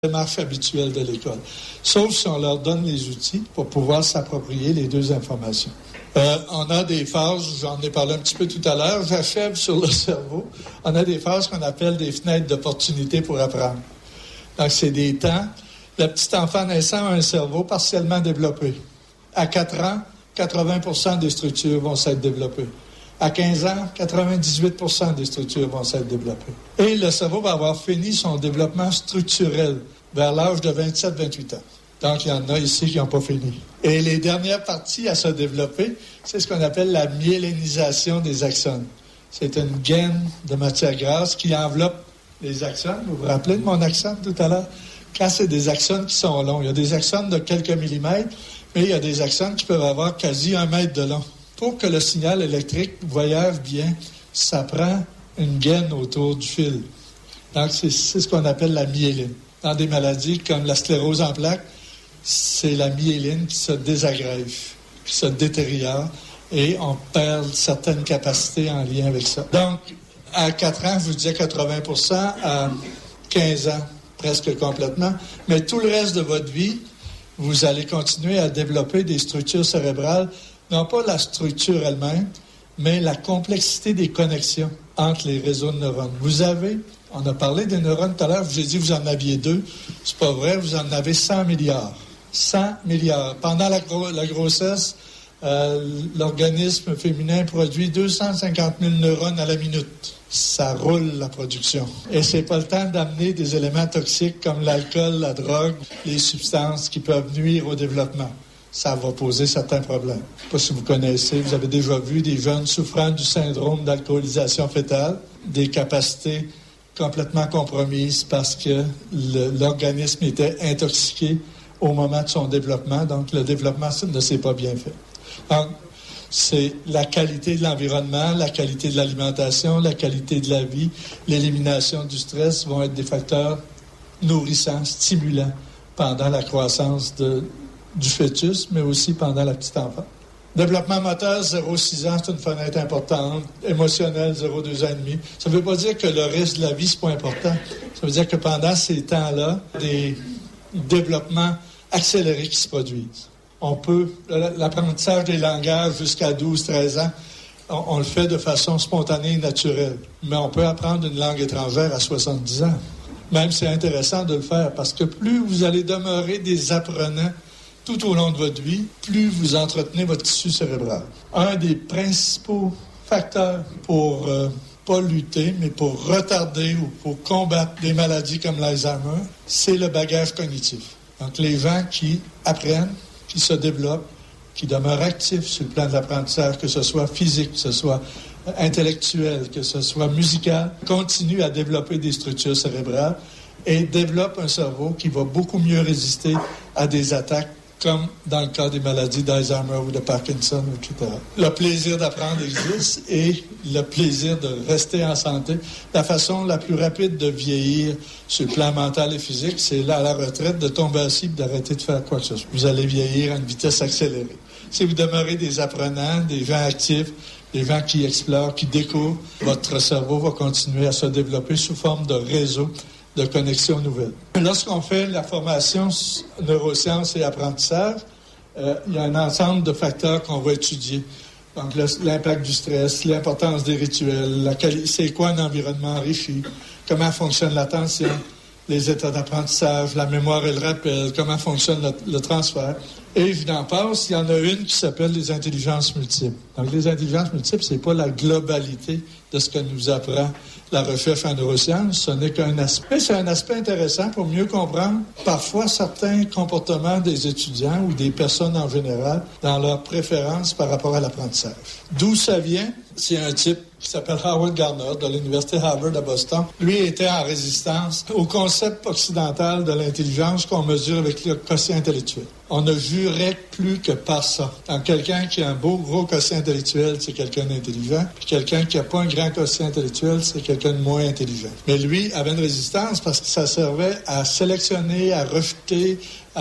démarche habituelle de l'école. Sauf si on leur donne les outils pour pouvoir s'approprier les deux informations. On a des phases, j'en ai parlé un petit peu tout à l'heure, j'achève sur le cerveau. On a des phases qu'on appelle des fenêtres d'opportunité pour apprendre. Donc, c'est des temps. Le petit enfant naissant a un cerveau partiellement développé. À 4 ans, 80% des structures vont s'être développées. À 15 ans, 98% des structures vont s'être développées. Et le cerveau va avoir fini son développement structurel vers l'âge de 27-28 ans. Donc, il y en a ici qui n'ont pas fini. Et les dernières parties à se développer, c'est ce qu'on appelle la myélinisation des axones. C'est une gaine de matière grasse qui enveloppe les axones. Vous vous rappelez de mon axone tout à l'heure? Quand c'est des axones qui sont longs, il y a des axones de quelques millimètres, mais il y a des axones qui peuvent avoir quasi 1 mètre de long. Pour que le signal électrique voyage bien, ça prend une gaine autour du fil. Donc, c'est ce qu'on appelle la myéline. Dans des maladies comme la sclérose en plaques, c'est la myéline qui se désagrège, qui se détériore, et on perd certaines capacités en lien avec ça. Donc, à 4 ans, je vous disais 80%, à 15 ans, presque complètement. Mais tout le reste de votre vie, vous allez continuer à développer des structures cérébrales, non pas la structure elle-même, mais la complexité des connexions entre les réseaux de neurones. On a parlé des neurones tout à l'heure, j'ai dit que vous en aviez 2. C'est pas vrai, vous en avez 100 milliards. 100 milliards. Pendant la grossesse, l'organisme féminin produit 250 000 neurones à la minute. Ça roule, la production. Et c'est pas le temps d'amener des éléments toxiques comme l'alcool, la drogue, les substances qui peuvent nuire au développement. Ça va poser certains problèmes. Je ne sais pas si vous connaissez, vous avez déjà vu des jeunes souffrant du syndrome d'alcoolisation fœtale, des capacités complètement compromises parce que l'organisme était intoxiqué au moment de son développement. Donc, le développement ne s'est pas bien fait. Donc, c'est la qualité de l'environnement, la qualité de l'alimentation, la qualité de la vie, l'élimination du stress vont être des facteurs nourrissants, stimulants pendant la croissance du fœtus, mais aussi pendant la petite enfance. Développement moteur, 0-6 ans, c'est une fenêtre importante. Émotionnel, 0-2 ans et demi. Ça ne veut pas dire que le reste de la vie, c'est pas important. Ça veut dire que pendant ces temps-là, des développements accélérés qui se produisent. On peut, l'apprentissage des langages jusqu'à 12-13 ans, on le fait de façon spontanée et naturelle. Mais on peut apprendre une langue étrangère à 70 ans. Même c'est intéressant de le faire parce que plus vous allez demeurer des apprenants tout au long de votre vie, plus vous entretenez votre tissu cérébral. Un des principaux facteurs pour pas lutter, mais pour retarder ou pour combattre des maladies comme l'Alzheimer, c'est le bagage cognitif. Donc les gens qui apprennent, qui se développent, qui demeurent actifs sur le plan de l'apprentissage, que ce soit physique, que ce soit intellectuel, que ce soit musical, continuent à développer des structures cérébrales et développent un cerveau qui va beaucoup mieux résister à des attaques comme dans le cas des maladies d'Alzheimer ou de Parkinson, etc. Le plaisir d'apprendre existe et le plaisir de rester en santé. La façon la plus rapide de vieillir sur le plan mental et physique, c'est là à la retraite de tomber assis et d'arrêter de faire quoi que ce soit. Vous allez vieillir à une vitesse accélérée. Si vous demeurez des apprenants, des gens actifs, des gens qui explorent, qui découvrent, votre cerveau va continuer à se développer sous forme de réseau de connexions nouvelles. Lorsqu'on fait la formation neurosciences et apprentissage, il y a un ensemble de facteurs qu'on va étudier. Donc, l'impact du stress, l'importance des rituels, c'est quoi un environnement enrichi, comment fonctionne l'attention, les états d'apprentissage, la mémoire et le rappel, comment fonctionne le transfert. Et je n'en passe, il y en a une qui s'appelle les intelligences multiples. Donc, les intelligences multiples, c'est pas la globalité de ce que nous apprend la recherche en neurosciences, ce n'est qu'un aspect. C'est un aspect intéressant pour mieux comprendre parfois certains comportements des étudiants ou des personnes en général dans leurs préférences par rapport à l'apprentissage. D'où ça vient? C'est un type qui s'appelle Howard Gardner de l'Université Harvard à Boston. Lui était en résistance au concept occidental de l'intelligence qu'on mesure avec le quotient intellectuel. On ne jurait plus que par ça. Donc, quelqu'un qui a un beau gros quotient intellectuel, c'est quelqu'un d'intelligent. Puis quelqu'un qui n'a pas un grand quotient intellectuel, c'est quelqu'un de moins intelligent. Mais lui avait une résistance parce que ça servait à sélectionner, à rejeter,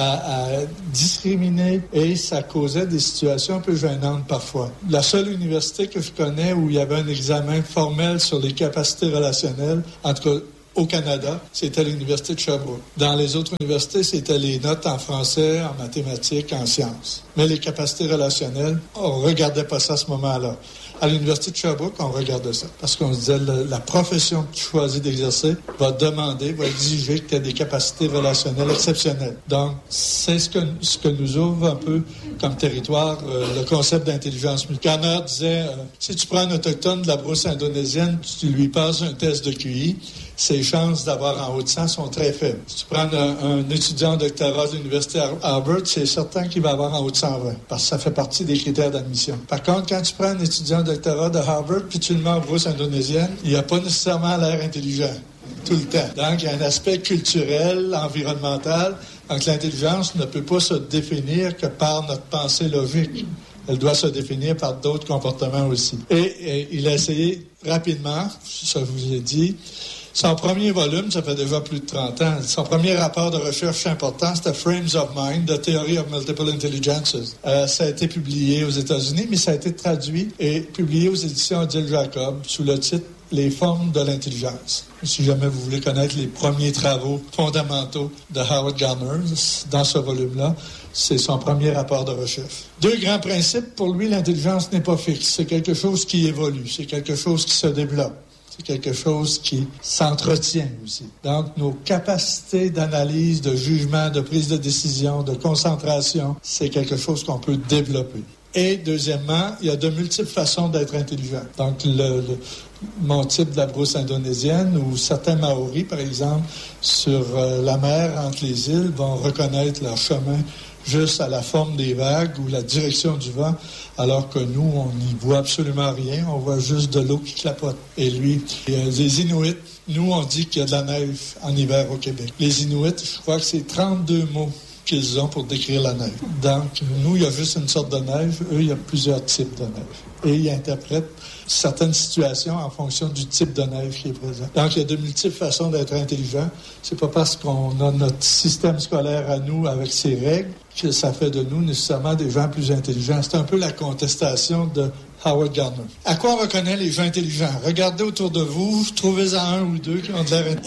à discriminer, et ça causait des situations un peu gênantes parfois. La seule université que je connais où il y avait un examen formel sur les capacités relationnelles, en tout cas au Canada, c'était l'Université de Sherbrooke. Dans les autres universités, c'était les notes en français, en mathématiques, en sciences. Mais les capacités relationnelles, on ne regardait pas ça à ce moment-là. À l'Université de Sherbrooke, on regardait ça. Parce qu'on se disait, la profession que tu choisis d'exercer va exiger que tu aies des capacités relationnelles exceptionnelles. Donc, c'est ce que nous ouvre un peu comme territoire le concept d'intelligence multiple. Garner disait, si tu prends un autochtone de la brousse indonésienne, tu lui passes un test de QI, ses chances d'avoir en haut de 100 sont très faibles. Si tu prends un étudiant en doctorat de l'Université Harvard, c'est certain qu'il va avoir en haut de 120, parce que ça fait partie des critères d'admission. Par contre, quand tu prends un étudiant en doctorat de Harvard, puis tu le mets en brousse indonésienne, il n'a pas nécessairement l'air intelligent tout le temps. Donc, il y a un aspect culturel, environnemental. Donc, l'intelligence ne peut pas se définir que par notre pensée logique. Elle doit se définir par d'autres comportements aussi. Et il a essayé rapidement, ça je vous ai dit. Son premier volume, ça fait déjà plus de 30 ans, son premier rapport de recherche important, c'était Frames of Mind, The Theory of Multiple Intelligences. Ça a été publié aux États-Unis, mais ça a été traduit et publié aux éditions Odile Jacob sous le titre Les formes de l'intelligence. Si jamais vous voulez connaître les premiers travaux fondamentaux de Howard Gardner, dans ce volume-là, c'est son premier rapport de recherche. Deux grands principes. Pour lui, l'intelligence n'est pas fixe. C'est quelque chose qui évolue. C'est quelque chose qui se développe. C'est quelque chose qui s'entretient aussi. Donc, nos capacités d'analyse, de jugement, de prise de décision, de concentration, c'est quelque chose qu'on peut développer. Et deuxièmement, il y a de multiples façons d'être intelligent. Donc, mon type de la brousse indonésienne ou certains Maoris, par exemple, sur la mer entre les îles, vont reconnaître leur chemin juste à la forme des vagues ou la direction du vent, alors que nous, on n'y voit absolument rien. On voit juste de l'eau qui clapote. Et lui, les Inuits, nous, on dit qu'il y a de la neige en hiver au Québec. Les Inuits, je crois que c'est 32 mots qu'ils ont pour décrire la neige. Donc, nous, il y a juste une sorte de neige. Eux, il y a plusieurs types de neige. Et ils interprètent certaines situations en fonction du type de neige qui est présent. Donc, il y a de multiples façons d'être intelligent. C'est pas parce qu'on a notre système scolaire à nous avec ses règles que ça fait de nous nécessairement des gens plus intelligents. C'est un peu la contestation de Howard Gardner. À quoi on reconnaît les gens intelligents? Regardez autour de vous, trouvez-en un ou deux qui ont de l'air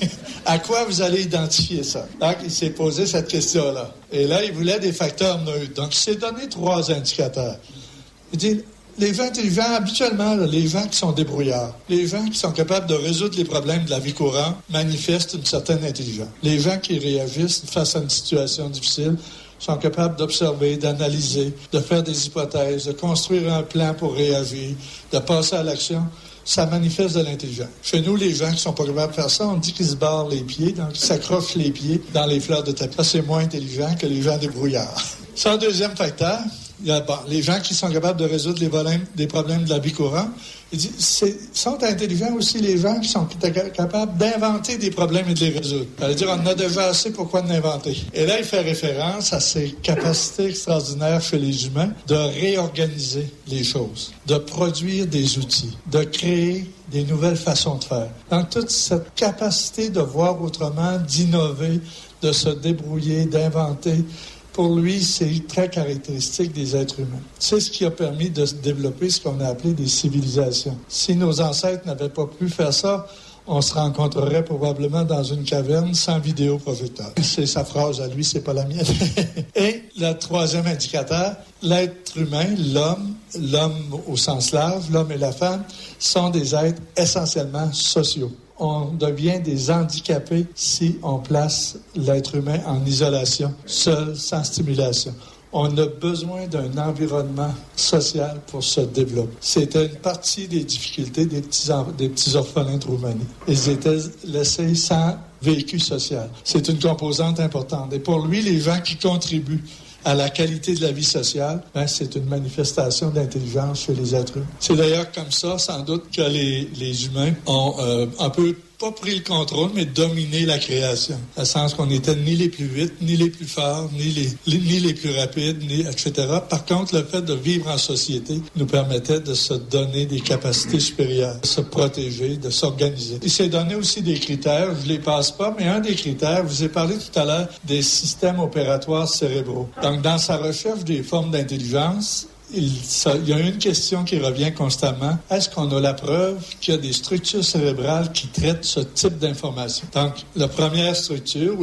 À quoi vous allez identifier ça? Donc, il s'est posé cette question-là. Et là, il voulait des facteurs neutres. Donc, il s'est donné 3 indicateurs. Il dit, les gens intelligents, habituellement, là, les gens qui sont débrouillards, les gens qui sont capables de résoudre les problèmes de la vie courante manifestent une certaine intelligence. Les gens qui réagissent face à une situation difficile sont capables d'observer, d'analyser, de faire des hypothèses, de construire un plan pour réagir, de passer à l'action. Ça manifeste de l'intelligence. Chez nous, les gens qui sont pas capables de faire ça, on dit qu'ils se barrent les pieds, donc ils s'accrochent les pieds dans les fleurs de tapis. Ça, c'est moins intelligent que les gens débrouillards. Sans deuxième facteur, il y a les gens qui sont capables de résoudre des problèmes de la vie courante. Il dit, sont intelligents aussi les gens qui sont capables d'inventer des problèmes et de les résoudre. Ça veut dire, on en a déjà assez, pourquoi de l'inventer? Et là, il fait référence à ces capacités extraordinaires chez les humains de réorganiser les choses, de produire des outils, de créer des nouvelles façons de faire. Donc, toute cette capacité de voir autrement, d'innover, de se débrouiller, d'inventer, pour lui, c'est très caractéristique des êtres humains. C'est ce qui a permis de se développer ce qu'on a appelé des civilisations. Si nos ancêtres n'avaient pas pu faire ça, on se rencontrerait probablement dans une caverne sans vidéoprojecteur. C'est sa phrase à lui, c'est pas la mienne. Et le troisième indicateur, l'être humain, l'homme au sens large, l'homme et la femme, sont des êtres essentiellement sociaux. On devient des handicapés si on place l'être humain en isolation, seul, sans stimulation. On a besoin d'un environnement social pour se développer. C'était une partie des difficultés des petits orphelins de Roumanie. Ils étaient laissés sans vécu social. C'est une composante importante. Et pour lui, les gens qui contribuent à la qualité de la vie sociale, c'est une manifestation d'intelligence chez les êtres humains. C'est d'ailleurs comme ça, sans doute, que les humains ont un peu pas pris le contrôle, mais dominé la création. Dans le sens qu'on n'était ni les plus vite, ni les plus forts, ni les plus rapides, etc. Par contre, le fait de vivre en société nous permettait de se donner des capacités supérieures, de se protéger, de s'organiser. Il s'est donné aussi des critères, je ne les passe pas, mais un des critères, je vous ai parlé tout à l'heure des systèmes opératoires cérébraux. Donc, dans sa recherche des formes d'intelligence, il y a une question qui revient constamment. Est-ce qu'on a la preuve qu'il y a des structures cérébrales qui traitent ce type d'information? Donc, la première structure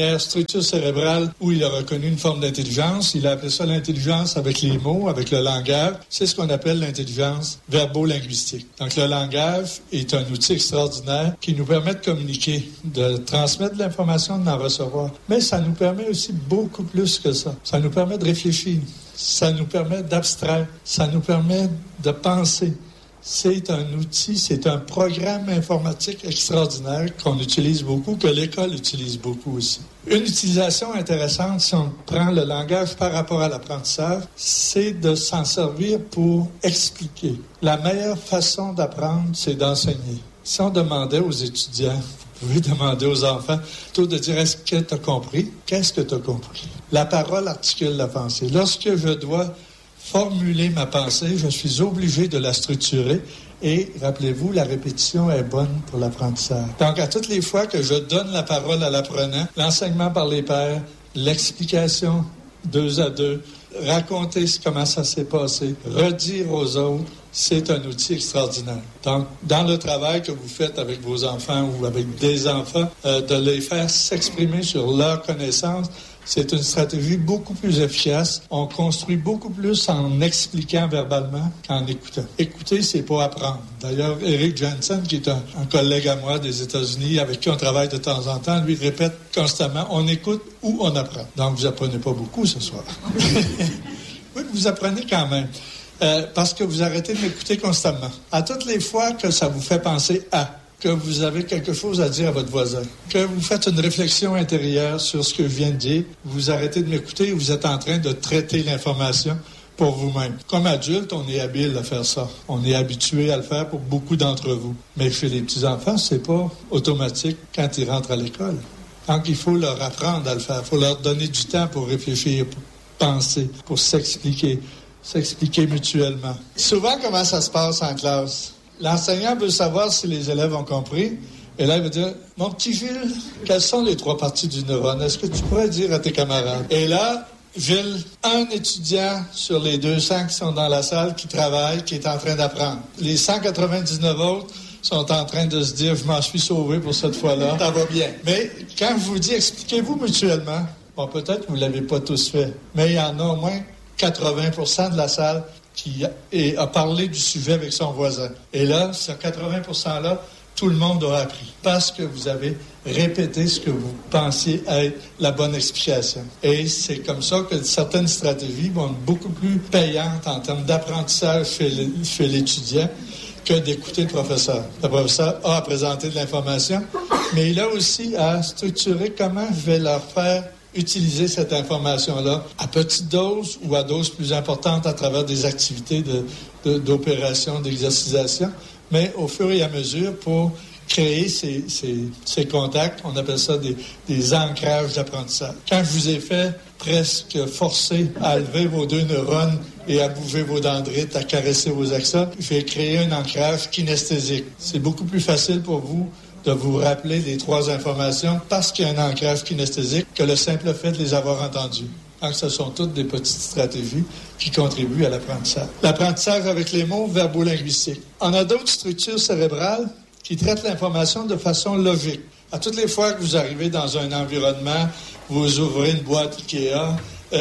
cérébrale où il a reconnu une forme d'intelligence, il a appelé ça l'intelligence avec les mots, avec le langage. C'est ce qu'on appelle l'intelligence verbo-linguistique. Donc, le langage est un outil extraordinaire qui nous permet de communiquer, de transmettre de l'information, d'en recevoir. Mais ça nous permet aussi beaucoup plus que ça. Ça nous permet de réfléchir. Ça nous permet d'abstraire. Ça nous permet de penser. C'est un outil, c'est un programme informatique extraordinaire qu'on utilise beaucoup, que l'école utilise beaucoup aussi. Une utilisation intéressante, si on prend le langage par rapport à l'apprentissage, c'est de s'en servir pour expliquer. La meilleure façon d'apprendre, c'est d'enseigner. Si on demandait aux étudiants, vous pouvez demander aux enfants, plutôt de dire, est-ce que tu as compris? Qu'est-ce que tu as compris? La parole articule la pensée. Lorsque je dois formuler ma pensée, je suis obligé de la structurer et, rappelez-vous, la répétition est bonne pour l'apprentissage. Donc, à toutes les fois que je donne la parole à l'apprenant, l'enseignement par les pairs, l'explication 2 à 2, raconter comment ça s'est passé, redire aux autres, c'est un outil extraordinaire. Donc, dans le travail que vous faites avec vos enfants ou avec des enfants, de les faire s'exprimer sur leurs connaissances, c'est une stratégie beaucoup plus efficace. On construit beaucoup plus en expliquant verbalement qu'en écoutant. Écouter, c'est pas apprendre. D'ailleurs, Eric Jensen, qui est un collègue à moi des États-Unis, avec qui on travaille de temps en temps, lui répète constamment, on écoute ou on apprend. Donc, vous apprenez pas beaucoup ce soir. Oui, vous apprenez quand même. Parce que vous arrêtez de m'écouter constamment. À toutes les fois que ça vous fait penser à, que vous avez quelque chose à dire à votre voisin, que vous faites une réflexion intérieure sur ce que je viens de dire, vous arrêtez de m'écouter et vous êtes en train de traiter l'information pour vous-même. Comme adulte, on est habile à faire ça. On est habitué à le faire pour beaucoup d'entre vous. Mais chez les petits-enfants, c'est pas automatique quand ils rentrent à l'école. Donc, il faut leur apprendre à le faire. Il faut leur donner du temps pour réfléchir, pour penser, pour s'expliquer mutuellement. Souvent, comment ça se passe en classe? L'enseignant veut savoir si les élèves ont compris. Et là, il va dire, mon petit Gilles, quelles sont les 3 parties du neurone? Est-ce que tu pourrais dire à tes camarades? Et là, Gilles, un étudiant sur les 200 qui sont dans la salle, qui travaille, qui est en train d'apprendre. Les 199 autres sont en train de se dire, je m'en suis sauvé pour cette fois-là. Ça va bien. Mais quand je vous dis, expliquez-vous mutuellement, bon, peut-être que vous ne l'avez pas tous fait, mais il y en a au moins 80% de la salle qui a parlé du sujet avec son voisin. Et là, ce 80%-là, tout le monde a appris parce que vous avez répété ce que vous pensiez être la bonne explication. Et c'est comme ça que certaines stratégies vont être beaucoup plus payantes en termes d'apprentissage chez l'étudiant que d'écouter le professeur. Le professeur a à présenter de l'information, mais il a aussi à structurer comment je vais leur faire utiliser cette information-là à petite dose ou à dose plus importante à travers des activités d'opération, d'exercisation, mais au fur et à mesure pour créer ces contacts. On appelle ça des ancrages d'apprentissage. Quand je vous ai fait presque forcer à lever vos 2 neurones et à bouger vos dendrites, à caresser vos axones, je vais créer un ancrage kinesthésique. C'est beaucoup plus facile pour vous de vous rappeler les 3 informations parce qu'il y a un ancrage kinesthésique que le simple fait de les avoir entendues. Donc, ce sont toutes des petites stratégies qui contribuent à l'apprentissage. L'apprentissage avec les mots verbo-linguistiques. On a d'autres structures cérébrales qui traitent l'information de façon logique. À toutes les fois que vous arrivez dans un environnement, vous ouvrez une boîte Ikea,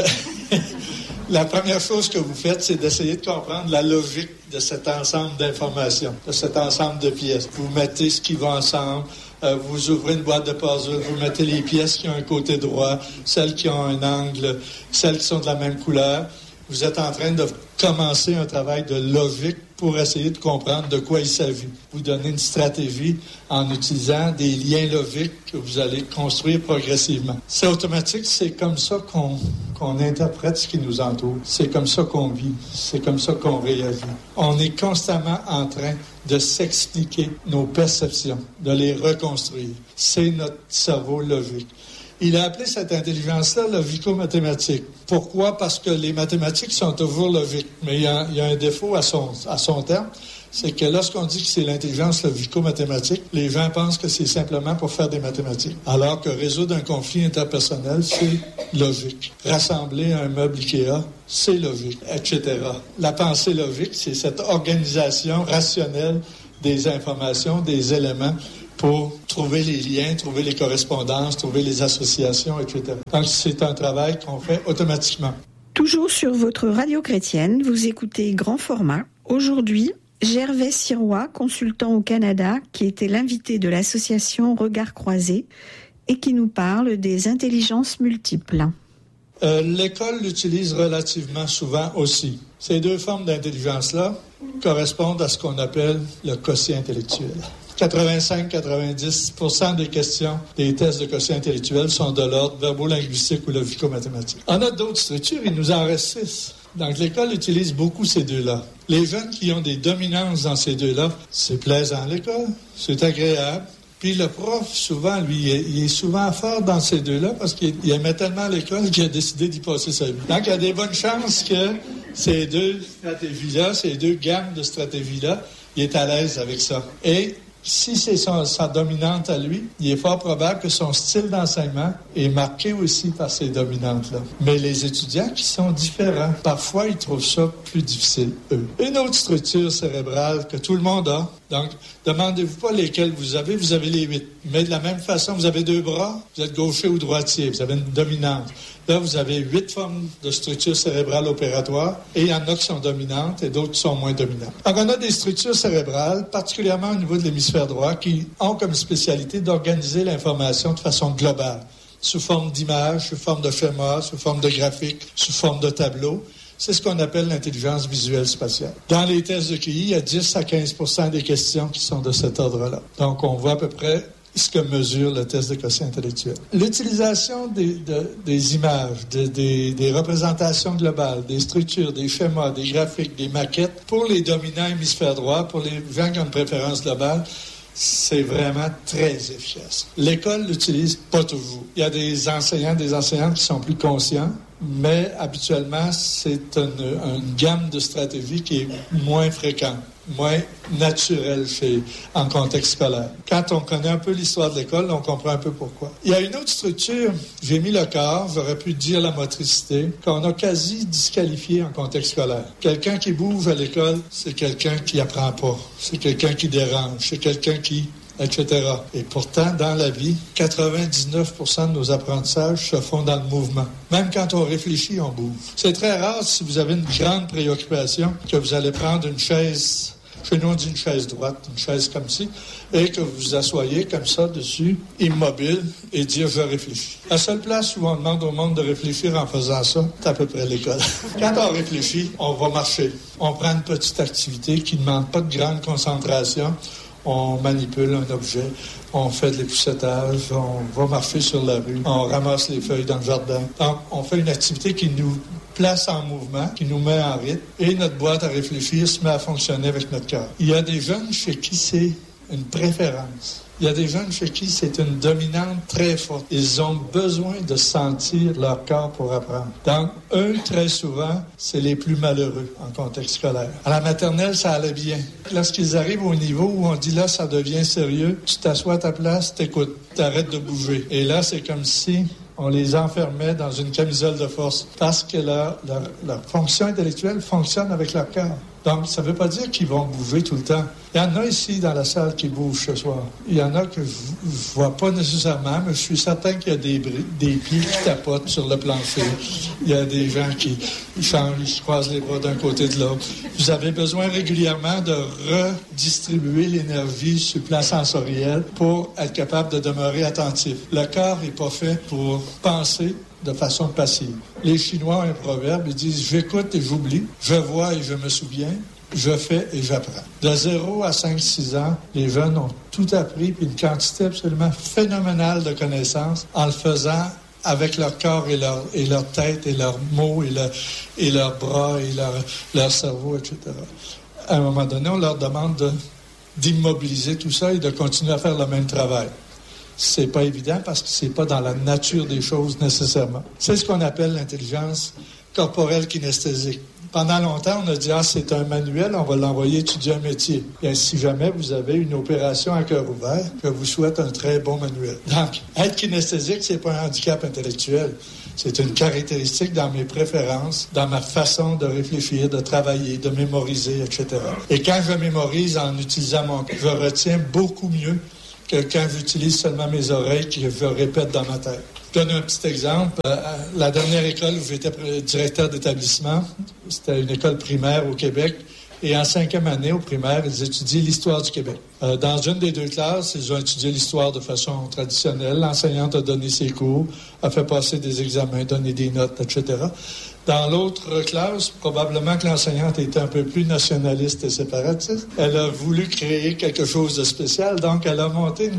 la première chose que vous faites, c'est d'essayer de comprendre la logique de cet ensemble d'informations, de cet ensemble de pièces. Vous mettez ce qui va ensemble, vous ouvrez une boîte de puzzle, vous mettez les pièces qui ont un côté droit, celles qui ont un angle, celles qui sont de la même couleur. Vous êtes en train de commencer un travail de logique pour essayer de comprendre de quoi il s'agit. Vous donnez une stratégie en utilisant des liens logiques que vous allez construire progressivement. C'est automatique, c'est comme ça qu'on interprète ce qui nous entoure. C'est comme ça qu'on vit, c'est comme ça qu'on réagit. On est constamment en train de s'expliquer nos perceptions, de les reconstruire. C'est notre cerveau logique. Il a appelé cette intelligence-là logico-mathématique. Pourquoi? Parce que les mathématiques sont toujours logiques. Mais il y a un défaut à son terme, c'est que lorsqu'on dit que c'est l'intelligence logico-mathématique, les gens pensent que c'est simplement pour faire des mathématiques. Alors que résoudre un conflit interpersonnel, c'est logique. Rassembler un meuble Ikea, c'est logique, etc. La pensée logique, c'est cette organisation rationnelle des informations, des éléments pour trouver les liens, trouver les correspondances, trouver les associations, etc. Donc, c'est un travail qu'on fait automatiquement. Toujours sur votre radio chrétienne, vous écoutez Grand Format. Aujourd'hui, Gervais Sirois, consultant au Canada, qui était l'invité de l'association Regards Croisés et qui nous parle des intelligences multiples. L'école l'utilise relativement souvent aussi. Ces deux formes d'intelligence-là correspondent à ce qu'on appelle le quotient intellectuel. 85-90% des questions des tests de quotient intellectuel sont de l'ordre verbo-linguistique ou logico-mathématique. On a d'autres structures, il nous en reste 6. Donc, l'école utilise beaucoup ces deux-là. Les jeunes qui ont des dominances dans ces deux-là, c'est plaisant à l'école, c'est agréable. Puis le prof, souvent, lui, il est souvent fort dans ces deux-là parce qu'il aimait tellement l'école qu'il a décidé d'y passer sa vie. Donc, il y a des bonnes chances que ces deux stratégies-là, ces deux gammes de stratégies-là, il est à l'aise avec ça. Et si c'est sa dominante à lui, il est fort probable que son style d'enseignement est marqué aussi par ces dominantes-là. Mais les étudiants qui sont différents, parfois, ils trouvent ça plus difficile, eux. Une autre structure cérébrale que tout le monde a, donc, demandez-vous pas lesquelles vous avez les 8. Mais de la même façon, vous avez 2 bras, vous êtes gaucher ou droitier, vous avez une dominante. Là, vous avez 8 formes de structures cérébrales opératoires et il y en a qui sont dominantes et d'autres qui sont moins dominantes. Donc, on a des structures cérébrales, particulièrement au niveau de l'hémisphère droit, qui ont comme spécialité d'organiser l'information de façon globale, sous forme d'images, sous forme de schémas, sous forme de graphiques, sous forme de tableaux. C'est ce qu'on appelle l'intelligence visuelle spatiale. Dans les tests de QI, il y a 10 à 15% des questions qui sont de cet ordre-là. Donc, on voit à peu près ce que mesure le test de quotient intellectuel. L'utilisation des images, des représentations globales, des structures, des schémas, des graphiques, des maquettes, pour les dominants hémisphères droit, pour les gens qui ont une préférence globale, c'est vraiment très efficace. L'école l'utilise pas toujours. Il y a des enseignants, des enseignantes qui sont plus conscients, mais habituellement, c'est une gamme de stratégies qui est moins fréquente, moins naturelle en contexte scolaire. Quand on connaît un peu l'histoire de l'école, on comprend un peu pourquoi. Il y a une autre structure, j'ai mis le corps, j'aurais pu dire la motricité, qu'on a quasi disqualifié en contexte scolaire. Quelqu'un qui bouge à l'école, c'est quelqu'un qui apprend pas, c'est quelqu'un qui dérange, c'est quelqu'un qui etc. Et pourtant, dans la vie, 99% de nos apprentissages se font dans le mouvement. Même quand on réfléchit, on bouge. C'est très rare, si vous avez une grande préoccupation, que vous allez prendre une chaise, chez nous on dit une chaise droite, une chaise comme ci, et que vous vous asseyez comme ça dessus, immobile, et dire « je réfléchis ». La seule place où on demande au monde de réfléchir en faisant ça, c'est à peu près l'école. Quand on réfléchit, on va marcher. On prend une petite activité qui ne demande pas de grande concentration. On manipule un objet, on fait de l'époussetage, on va marcher sur la rue, on ramasse les feuilles dans le jardin. Donc, on fait une activité qui nous place en mouvement, qui nous met en rythme, et notre boîte à réfléchir se met à fonctionner avec notre cœur. Il y a des jeunes chez qui c'est une préférence. Il y a des jeunes chez qui c'est une dominante très forte. Ils ont besoin de sentir leur corps pour apprendre. Donc, eux, très souvent, c'est les plus malheureux en contexte scolaire. À la maternelle, ça allait bien. Lorsqu'ils arrivent au niveau où on dit là, ça devient sérieux, tu t'assois à ta place, t'écoutes, t'arrêtes de bouger. Et là, c'est comme si on les enfermait dans une camisole de force parce que leur fonction intellectuelle fonctionne avec leur cœur. Donc, ça ne veut pas dire qu'ils vont bouger tout le temps. Il y en a ici dans la salle qui bougent ce soir. Il y en a que je ne vois pas nécessairement, mais je suis certain qu'il y a des pieds qui tapotent sur le plancher. Il y a des gens qui changent, ils se croisent les bras d'un côté de l'autre. Vous avez besoin régulièrement de redistribuer l'énergie sur le plan sensoriel pour être capable de demeurer attentif. Le corps n'est pas fait pour penser de façon passive. Les Chinois ont un proverbe, ils disent « j'écoute et j'oublie, je vois et je me souviens, je fais et j'apprends ». De 0 à 5-6 ans, les jeunes ont tout appris, puis une quantité absolument phénoménale de connaissances en le faisant avec leur corps et leur tête et leurs mots et leurs bras et leur cerveau, etc. À un moment donné, on leur demande d'immobiliser tout ça et de continuer à faire le même travail. C'est pas évident parce que c'est pas dans la nature des choses nécessairement. C'est ce qu'on appelle l'intelligence corporelle kinesthésique. Pendant longtemps, on a dit, c'est un manuel, on va l'envoyer étudier un métier. Bien, si jamais vous avez une opération à cœur ouvert, je vous souhaite un très bon manuel. Donc, être kinesthésique, c'est pas un handicap intellectuel. C'est une caractéristique dans mes préférences, dans ma façon de réfléchir, de travailler, de mémoriser, etc. Et quand je mémorise en utilisant mon cœur, je retiens beaucoup mieux que quand j'utilise seulement mes oreilles que je répète dans ma tête. Je donne un petit exemple. La dernière école où j'étais directeur d'établissement, c'était une école primaire au Québec. Et en 5e année au primaire, ils étudient l'histoire du Québec. Dans une des 2 classes, ils ont étudié l'histoire de façon traditionnelle. L'enseignante a donné ses cours, a fait passer des examens, donné des notes, etc. Dans l'autre classe, probablement que l'enseignante était un peu plus nationaliste et séparatiste. Elle a voulu créer quelque chose de spécial, donc elle a monté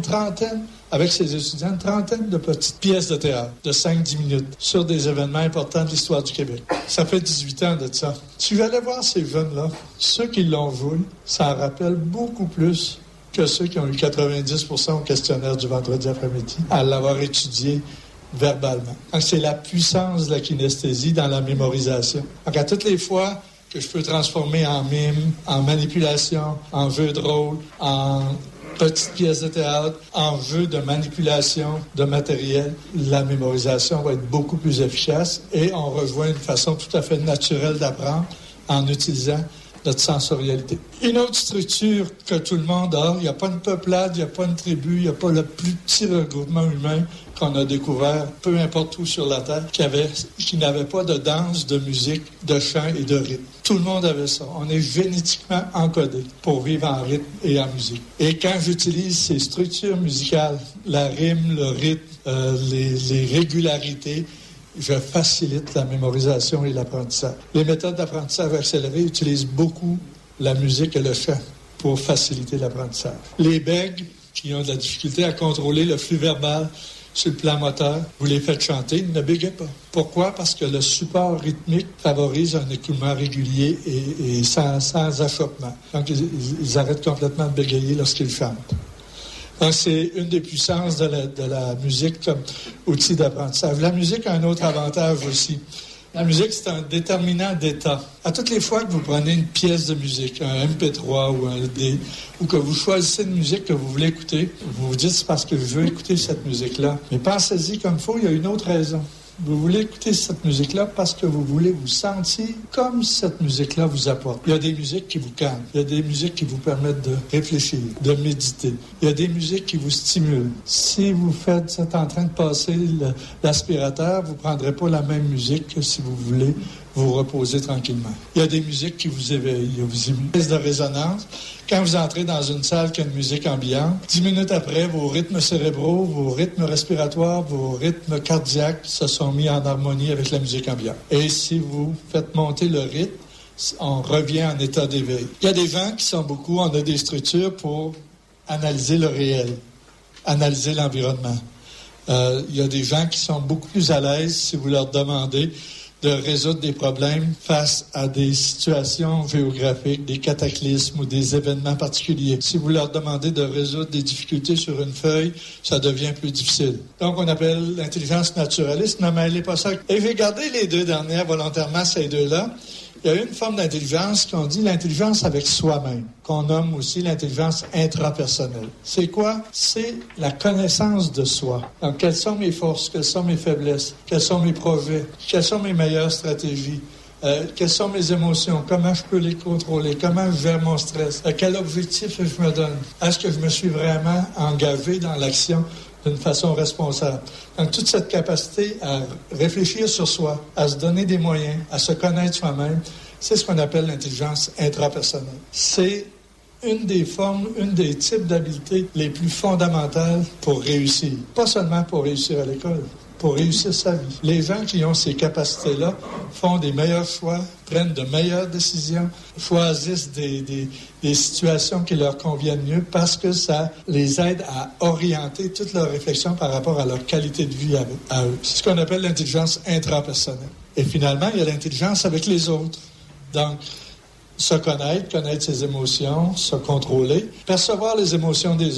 avec ses étudiants, une trentaine de petites pièces de théâtre de 5-10 minutes sur des événements importants de l'histoire du Québec. Ça fait 18 ans de ça. Si vous allez voir ces jeunes-là, ceux qui l'ont joué, ça en rappelle beaucoup plus que ceux qui ont eu 90% au questionnaire du vendredi après-midi à l'avoir étudié verbalement. Donc, c'est la puissance de la kinesthésie dans la mémorisation. Donc, à toutes les fois que je peux transformer en mime, en manipulation, en jeu de rôle, en petite pièce de théâtre, en jeu de manipulation de matériel, la mémorisation va être beaucoup plus efficace et on rejoint une façon tout à fait naturelle d'apprendre en utilisant notre sensorialité. Une autre structure que tout le monde a, il n'y a pas une peuplade, il n'y a pas une tribu, il n'y a pas le plus petit regroupement humain qu'on a découvert, peu importe où sur la Terre, qui n'avait pas de danse, de musique, de chant et de rythme. Tout le monde avait ça. On est génétiquement encodé pour vivre en rythme et en musique. Et quand j'utilise ces structures musicales, la rime, le rythme, les régularités, je facilite la mémorisation et l'apprentissage. Les méthodes d'apprentissage accéléré utilisent beaucoup la musique et le chant pour faciliter l'apprentissage. Les bègues qui ont de la difficulté à contrôler le flux verbal sur le plan moteur, vous les faites chanter, ne bégayez pas. Pourquoi? Parce que le support rythmique favorise un écoulement régulier et sans achoppement. Donc, ils arrêtent complètement de bégayer lorsqu'ils chantent. Donc, c'est une des puissances de la musique comme outil d'apprentissage. La musique a un autre avantage aussi. La musique, c'est un déterminant d'état. À toutes les fois que vous prenez une pièce de musique, un MP3 ou un D, ou que vous choisissez une musique que vous voulez écouter, vous vous dites, c'est parce que je veux écouter cette musique-là. Mais pensez-y comme il faut, il y a une autre raison. Vous voulez écouter cette musique-là parce que vous voulez vous sentir comme cette musique-là vous apporte. Il y a des musiques qui vous calment. Il y a des musiques qui vous permettent de réfléchir, de méditer. Il y a des musiques qui vous stimulent. Si vous êtes en train de passer l'aspirateur, vous ne prendrez pas la même musique que si vous voulez vous reposer tranquillement. Il y a des musiques qui vous éveillent, vous émettent de résonance. Quand vous entrez dans une salle qui a une musique ambiante, 10 minutes après, vos rythmes cérébraux, vos rythmes respiratoires, vos rythmes cardiaques se sont mis en harmonie avec la musique ambiante. Et si vous faites monter le rythme, on revient en état d'éveil. Il y a des gens qui sont beaucoup, on a des structures pour analyser le réel, analyser l'environnement. Il y a des gens qui sont beaucoup plus à l'aise si vous leur demandez de résoudre des problèmes face à des situations géographiques, des cataclysmes ou des événements particuliers. Si vous leur demandez de résoudre des difficultés sur une feuille, ça devient plus difficile. Donc, on appelle l'intelligence naturaliste, ne mêlez pas ça. Et j'ai gardé les 2 dernières volontairement, ces 2-là. Il y a une forme d'intelligence qu'on dit l'intelligence avec soi-même, qu'on nomme aussi l'intelligence intrapersonnelle. C'est quoi? C'est la connaissance de soi. Donc, quelles sont mes forces? Quelles sont mes faiblesses? Quels sont mes projets? Quelles sont mes meilleures stratégies? Quelles sont mes émotions? Comment je peux les contrôler? Comment je gère mon stress? Quel objectif je me donne? Est-ce que je me suis vraiment engagé dans l'action d'une façon responsable? Donc, toute cette capacité à réfléchir sur soi, à se donner des moyens, à se connaître soi-même, c'est ce qu'on appelle l'intelligence intrapersonnelle. C'est une des formes, une des types d'habiletés les plus fondamentales pour réussir. Pas seulement pour réussir à l'école, pour réussir sa vie. Les gens qui ont ces capacités-là font des meilleurs choix, prennent de meilleures décisions, choisissent des situations qui leur conviennent mieux parce que ça les aide à orienter toute leur réflexion par rapport à leur qualité de vie à eux. C'est ce qu'on appelle l'intelligence intrapersonnelle. Et finalement, il y a l'intelligence avec les autres. Donc, se connaître ses émotions, se contrôler, percevoir les émotions des autres.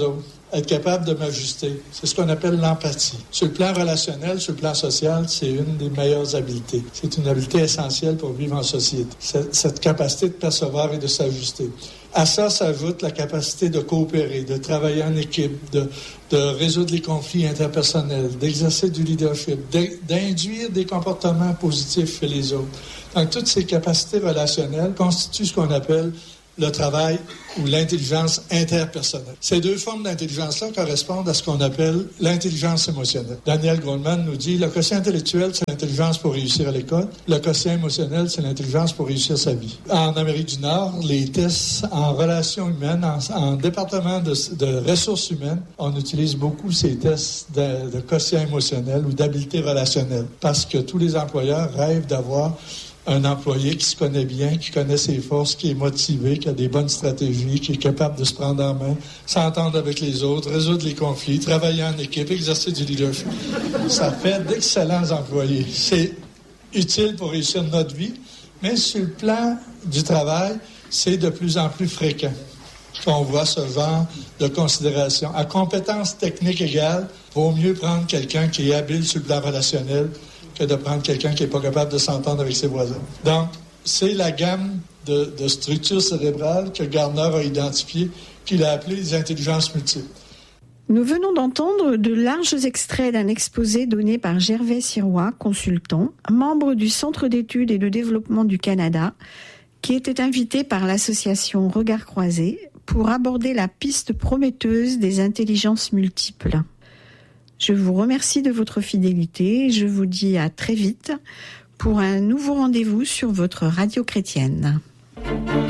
être capable de m'ajuster. C'est ce qu'on appelle l'empathie. Sur le plan relationnel, sur le plan social, c'est une des meilleures habiletés. C'est une habileté essentielle pour vivre en société. Cette capacité de percevoir et de s'ajuster. À ça s'ajoute la capacité de coopérer, de travailler en équipe, de résoudre les conflits interpersonnels, d'exercer du leadership, d'induire des comportements positifs chez les autres. Donc, toutes ces capacités relationnelles constituent ce qu'on appelle le travail ou l'intelligence interpersonnelle. Ces deux formes d'intelligence-là correspondent à ce qu'on appelle l'intelligence émotionnelle. Daniel Goleman nous dit, le quotient intellectuel, c'est l'intelligence pour réussir à l'école. Le quotient émotionnel, c'est l'intelligence pour réussir sa vie. En Amérique du Nord, les tests en relations humaines, en département de ressources humaines, on utilise beaucoup ces tests de quotient émotionnel ou d'habileté relationnelle parce que tous les employeurs rêvent d'avoir un employé qui se connaît bien, qui connaît ses forces, qui est motivé, qui a des bonnes stratégies, qui est capable de se prendre en main, s'entendre avec les autres, résoudre les conflits, travailler en équipe, exercer du leadership. Ça fait d'excellents employés. C'est utile pour réussir notre vie, mais sur le plan du travail, c'est de plus en plus fréquent qu'on voit ce genre de considération. À compétences techniques égales, vaut mieux prendre quelqu'un qui est habile sur le plan relationnel que de prendre quelqu'un qui n'est pas capable de s'entendre avec ses voisins. Donc, c'est la gamme de structures cérébrales que Gardner a identifiées, qu'il a appelées les intelligences multiples. Nous venons d'entendre de larges extraits d'un exposé donné par Gervais Sirois, consultant, membre du Centre d'études et de développement du Canada, qui était invité par l'association Regard Croisé pour aborder la piste prometteuse des intelligences multiples. Je vous remercie de votre fidélité et je vous dis à très vite pour un nouveau rendez-vous sur votre radio chrétienne.